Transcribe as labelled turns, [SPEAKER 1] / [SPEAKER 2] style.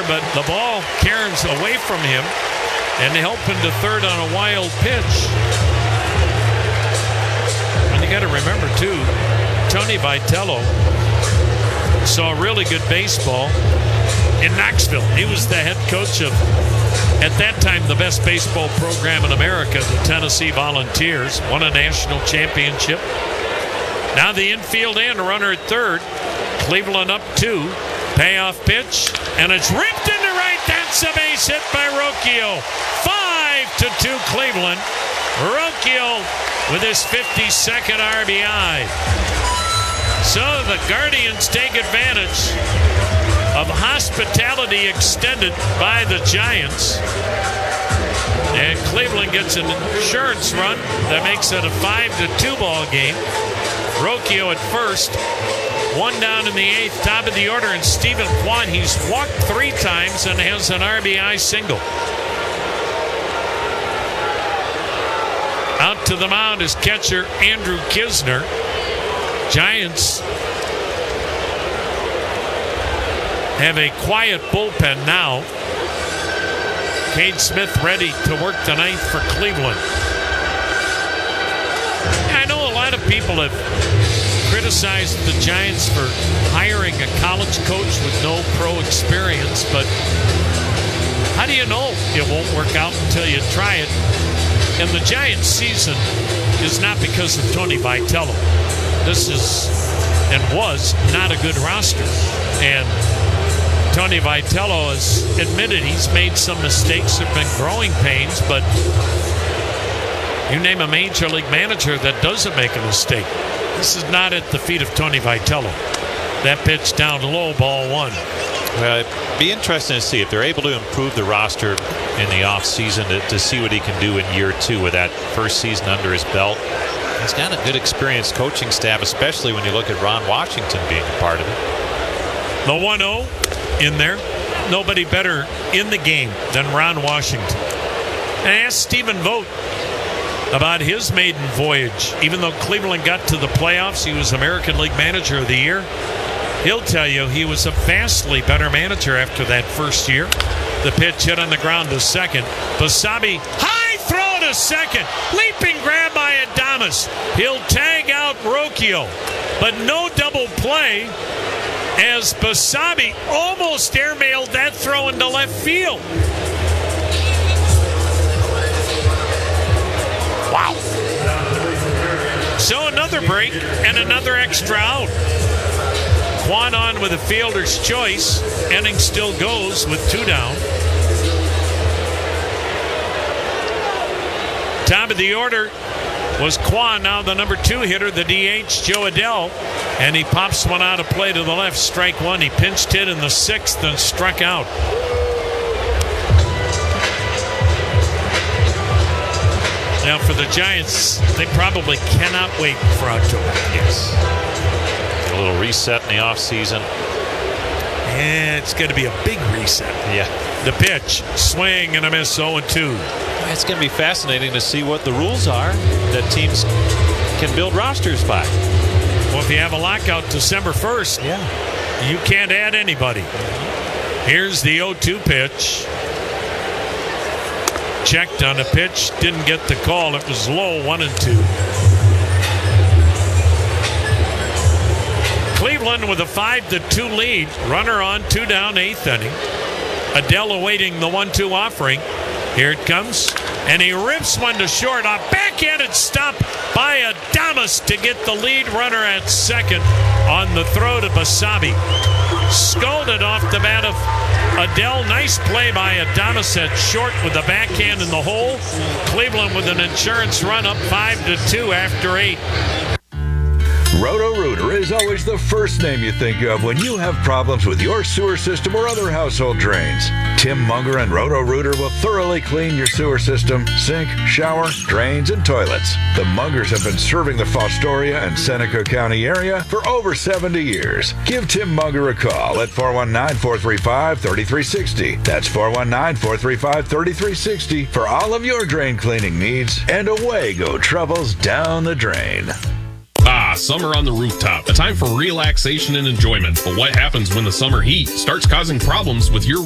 [SPEAKER 1] but the ball caroms away from him and helping to third on a wild pitch. And you got to remember, too, Tony Vitello saw really good baseball in Knoxville. He was the head coach of, at that time, the best baseball program in America, the Tennessee Volunteers. Won a national championship. Now the infield and a runner at third. Cleveland up 2. Payoff pitch, and it's ripped into right. That's a base hit by Rocchio. 5-2 Cleveland. Rocchio with his 52nd RBI. So the Guardians take advantage of hospitality extended by the Giants. And Cleveland gets an insurance run that makes it a 5-2 ball game. Rocchio at first. 1 down in the 8th, top of the order, and Stephen Kwan. He's walked 3 times and has an RBI single. Out to the mound is catcher Andrew Kisner. Giants have a quiet bullpen now. Cade Smith ready to work the 9th for Cleveland. I know a lot of people have criticized the Giants for hiring a college coach with no pro experience, but how do you know it won't work out until you try it? And the Giants season is not because of Tony Vitello. This is and was not a good roster. And Tony Vitello has admitted he's made some mistakes. There have been growing pains, but you name a major league manager that doesn't make a mistake. This is not at the feet of Tony Vitello. That pitch down low, ball 1.
[SPEAKER 2] Well, it'd be interesting to see if they're able to improve the roster in the offseason to see what he can do in year 2 with that first season under his belt. He's got a good experienced coaching staff, especially when you look at Ron Washington being a part of it.
[SPEAKER 1] The 1-0 in there. Nobody better in the game than Ron Washington. And ask Stephen Vogt about his maiden voyage. Even though Cleveland got to the playoffs, he was American League Manager of the Year. He'll tell you he was a vastly better manager after that first year. The pitch hit on the ground to second. Basabe, high throw to second. Leaping grab by Adames. He'll tag out Rocchio. But no double play as Basabe almost airmailed that throw into left field. Wow. So another break and another extra out. Kwan on with a fielder's choice. Inning still goes with 2 down. Top of the order was Kwan, now the number 2 hitter, the DH, Joe Adell. And he pops one out of play to the left, strike 1. He pinched hit in the 6th and struck out. Now for the Giants, they probably cannot wait for October.
[SPEAKER 2] Yes. A little reset in the offseason.
[SPEAKER 1] Yeah, it's going to be a big reset.
[SPEAKER 2] Yeah.
[SPEAKER 1] The pitch, swing and a miss, 0-2.
[SPEAKER 2] It's going to be fascinating to see what the rules are that teams can build rosters by.
[SPEAKER 1] Well, if you have a lockout December 1st, you can't add anybody. Here's the 0-2 pitch. Checked on a pitch, didn't get the call. It was low, 1-2. Cleveland with a 5-2 lead. Runner on, 2 down, 8th inning. Adell awaiting the 1-2 offering. Here it comes, and he rips one to short. A backhanded stop by Adames to get the lead runner at second on the throw to Basabe. Scolded off the bat of Adell. Nice play by Adames at short with the backhand in the hole. Cleveland with an insurance run up 5-2 after 8.
[SPEAKER 3] Roto-Rooter is always the first name you think of when you have problems with your sewer system or other household drains. Tim Munger and Roto-Rooter will thoroughly clean your sewer system, sink, shower, drains, and toilets. The Mungers have been serving the Fostoria and Seneca County area for over 70 years. Give Tim Munger a call at 419-435-3360. That's 419-435-3360 for all of your drain cleaning needs, and away go troubles down the drain.
[SPEAKER 4] Summer on the rooftop, a time for relaxation and enjoyment. But what happens when the summer heat starts causing problems with your